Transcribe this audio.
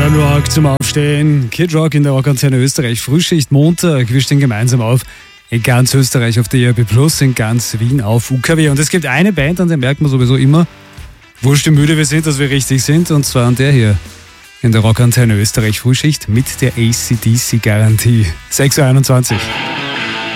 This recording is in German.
Modern Rock zum Aufstehen. Kid Rock in der Rockantenne Österreich. Frühschicht Montag. Wir stehen gemeinsam auf. In ganz Österreich auf der ERB Plus, in ganz Wien auf UKW. Und es gibt eine Band, an der merkt man sowieso immer, wurscht wie müde wir sind, dass wir richtig sind. Und zwar an der hier. In der Rockantenne Österreich Frühschicht mit der AC/DC Garantie. 6.21 Uhr.